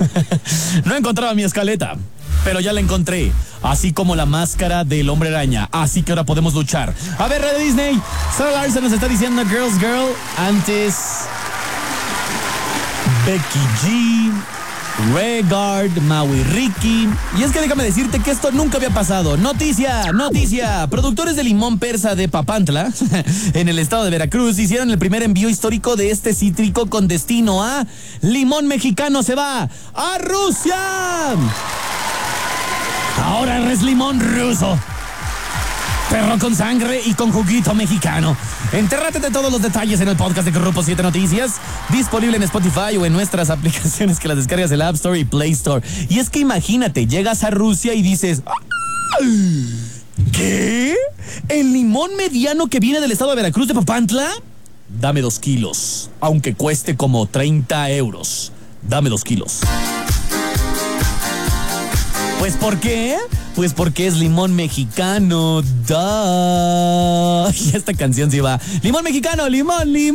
No encontraba mi escaleta, pero ya la encontré. Así como la máscara del Hombre Araña. Así que ahora podemos luchar. A ver, Red Disney. Sarah Larson nos está diciendo Girls Girl. Antes Becky G, Regard, Maui Ricky. Y es que déjame decirte que esto nunca había pasado. Noticia. Productores de limón persa de Papantla, en el estado de Veracruz, hicieron el primer envío histórico de este cítrico con destino a limón mexicano. Se va a Rusia. Ahora eres limón ruso. Perro con sangre y con juguito mexicano. Entérrate de todos los detalles en el podcast de Grupo 7 Noticias, disponible en Spotify o en nuestras aplicaciones que las descargas del App Store y Play Store. Y es que imagínate, llegas a Rusia y dices, ¿qué? ¿El limón mediano que viene del estado de Veracruz de Papantla? Dame 2 kilos, aunque cueste como 30 euros. Dame 2 kilos. ¿Pues por qué? Pues porque es limón mexicano. ¡Duh! Y esta canción sí va. Limón mexicano, limón.